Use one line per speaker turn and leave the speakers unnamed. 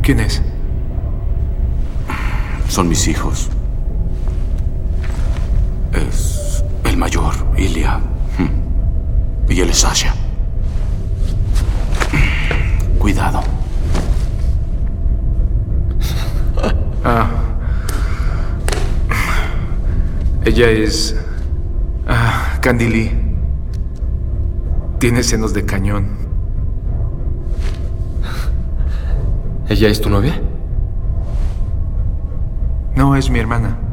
¿Quién es?
Son mis hijos. Es el mayor, Ilya. Y él es Sasha. Cuidado.
Ella es... Candy Lee. Tiene senos de cañón.
¿Ella es tu novia?
No, es mi hermana.